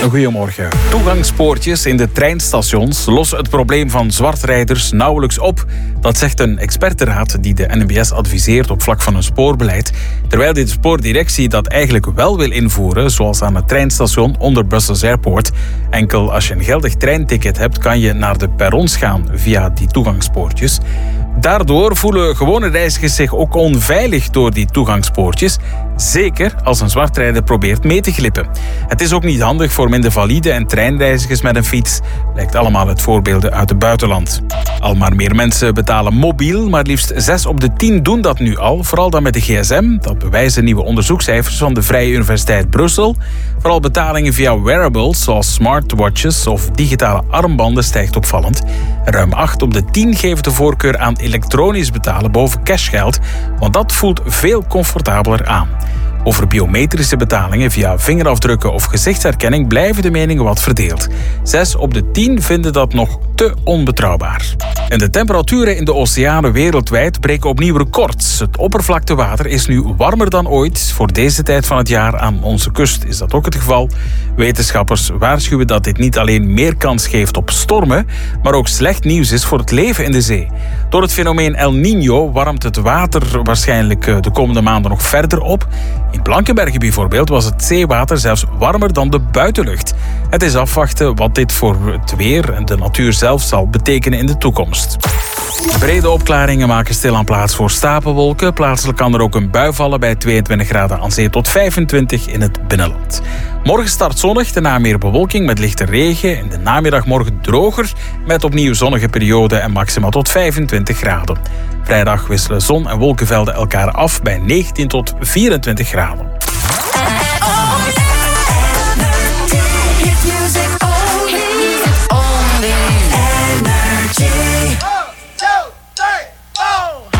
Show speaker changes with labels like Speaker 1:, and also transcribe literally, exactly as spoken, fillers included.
Speaker 1: Goedemorgen. Toegangspoortjes in de treinstations lossen het probleem van zwartrijders nauwelijks op. Dat zegt een expertenraad die de N M B S adviseert op vlak van een spoorbeleid. Terwijl de spoordirectie dat eigenlijk wel wil invoeren, zoals aan het treinstation onder Brussels Airport. Enkel als je een geldig treinticket hebt, kan je naar de perrons gaan via die toegangspoortjes. Daardoor voelen gewone reizigers zich ook onveilig door die toegangspoortjes. Zeker als een zwartrijder probeert mee te glippen. Het is ook niet handig voor minder valide en treinreizigers met een fiets. Blijkt allemaal uit voorbeelden uit het buitenland. Al maar meer mensen betalen mobiel, maar liefst zes op de tien doen dat nu al. Vooral dan met de gsm. Dat bewijzen nieuwe onderzoekscijfers van de Vrije Universiteit Brussel. Vooral betalingen via wearables zoals smartwatches of digitale armbanden stijgt opvallend. Ruim acht op de tien geven de voorkeur aan elektronisch betalen boven cashgeld, want dat voelt veel comfortabeler aan. Over biometrische betalingen via vingerafdrukken of gezichtsherkenning blijven de meningen wat verdeeld. Zes op de tien vinden dat nog te onbetrouwbaar. En de temperaturen in de oceanen wereldwijd breken opnieuw records. Het oppervlaktewater is nu warmer dan ooit. Voor deze tijd van het jaar aan onze kust is dat ook het geval. Wetenschappers waarschuwen dat dit niet alleen meer kans geeft op stormen, maar ook slecht nieuws is voor het leven in de zee. Door het fenomeen El Niño warmt het water waarschijnlijk de komende maanden nog verder op. In Blankenberge bijvoorbeeld was het zeewater zelfs warmer dan de buitenlucht. Het is afwachten wat dit voor het weer en de natuur zelf zal betekenen in de toekomst. Brede opklaringen maken stilaan plaats voor stapelwolken. Plaatselijk kan er ook een bui vallen bij tweeëntwintig graden aan zee tot vijfentwintig in het binnenland. Morgen start zonnig, daarna meer bewolking met lichte regen. In de namiddag morgen droger met opnieuw zonnige perioden en maximaal tot vijfentwintig graden. Vrijdag wisselen zon en wolkenvelden elkaar af bij negentien tot vierentwintig graden.